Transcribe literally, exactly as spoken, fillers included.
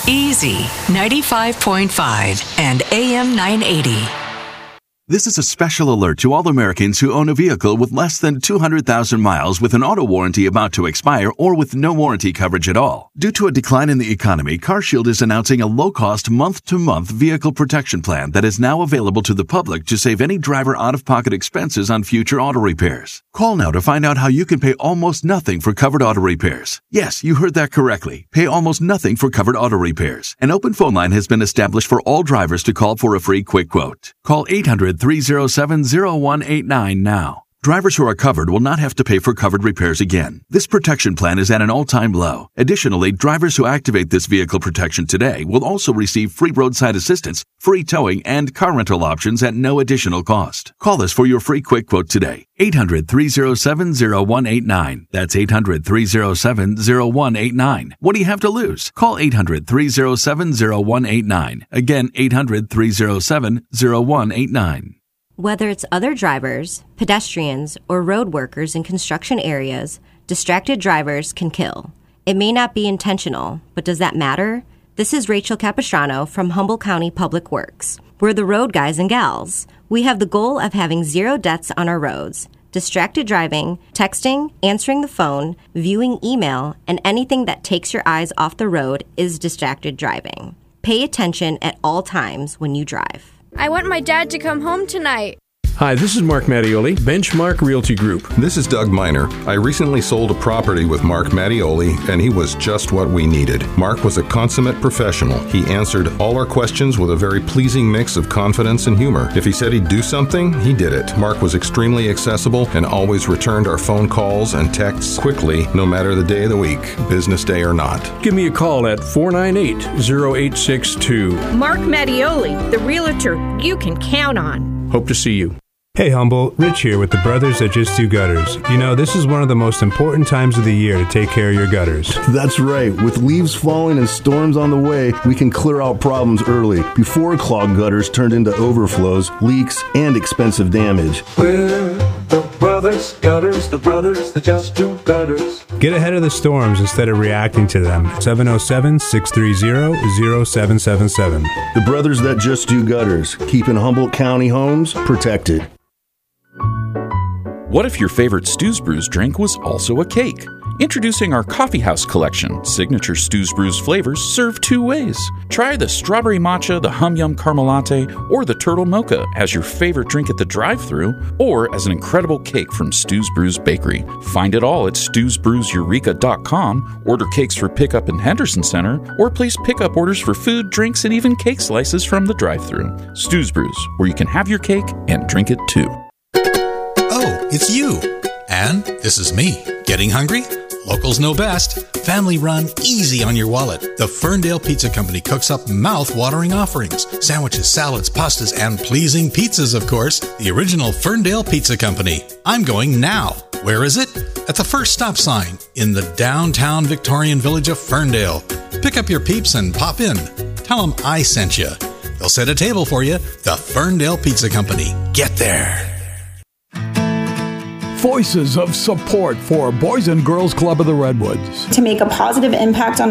Easy ninety-five point five and A M nine eighty. This is a special alert to all Americans who own a vehicle with less than two hundred thousand miles with an auto warranty about to expire or with no warranty coverage at all. Due to a decline in the economy, CarShield is announcing a low-cost month-to-month vehicle protection plan that is now available to the public to save any driver out-of-pocket expenses on future auto repairs. Call now to find out how you can pay almost nothing for covered auto repairs. Yes, you heard that correctly. Pay almost nothing for covered auto repairs. An open phone line has been established for all drivers to call for a free quick quote. Call eight hundred, three oh seven, oh one eight nine now. Drivers who are covered will not have to pay for covered repairs again. This protection plan is at an all-time low. Additionally, drivers who activate this vehicle protection today will also receive free roadside assistance, free towing, and car rental options at no additional cost. Call us for your free quick quote today. eight hundred, three oh seven, oh one eight nine. That's eight hundred, three oh seven, oh one eight nine. What do you have to lose? Call eight hundred, three oh seven, oh one eight nine. Again, eight hundred, three oh seven, oh one eight nine. Whether it's other drivers, pedestrians, or road workers in construction areas, distracted drivers can kill. It may not be intentional, but does that matter? This is Rachel Capistrano from Humboldt County Public Works. We're the road guys and gals. We have the goal of having zero deaths on our roads. Distracted driving, texting, answering the phone, viewing email, and anything that takes your eyes off the road is distracted driving. Pay attention at all times when you drive. I want my dad to come home tonight. Hi, this is Mark Mattioli, Benchmark Realty Group. This is Doug Miner. I recently sold a property with Mark Mattioli, and he was just what we needed. Mark was a consummate professional. He answered all our questions with a very pleasing mix of confidence and humor. If he said he'd do something, he did it. Mark was extremely accessible and always returned our phone calls and texts quickly, no matter the day of the week, business day or not. Give me a call at four nine eight, oh eight six two. Mark Mattioli, the realtor you can count on. Hope to see you. Hey Humboldt, Rich here with the Brothers That Just Do Gutters. You know, this is one of the most important times of the year to take care of your gutters. That's right. With leaves falling and storms on the way, we can clear out problems early, before clogged gutters turned into overflows, leaks, and expensive damage. We're the Brothers Gutters, the Brothers That Just Do Gutters. Get ahead of the storms instead of reacting to them. seven oh seven, six three oh, oh seven seven seven. The Brothers That Just Do Gutters, keeping Humboldt County homes protected. What if your favorite Stu's Brews drink was also a cake? Introducing our Coffee House Collection, signature Stu's Brews flavors served two ways. Try the strawberry matcha, the hum yum caramel latte, or the turtle mocha as your favorite drink at the drive-thru, or as an incredible cake from Stu's Brews Bakery. Find it all at stews brews eureka dot com, order cakes for pickup in Henderson Center, or place pickup orders for food, drinks, and even cake slices from the drive-thru. Stu's Brews, where you can have your cake and drink it too. Oh, it's you. And this is me. Getting hungry? Locals know best. Family run, easy on your wallet. The Ferndale Pizza Company cooks up mouth-watering offerings. Sandwiches, salads, pastas, and pleasing pizzas, of course. The original Ferndale Pizza Company. I'm going now. Where is it? At the first stop sign in the downtown Victorian village of Ferndale. Pick up your peeps and pop in. Tell them I sent you. They'll set a table for you. The Ferndale Pizza Company. Get there. Voices of support for Boys and Girls Club of the Redwoods. To make a positive impact on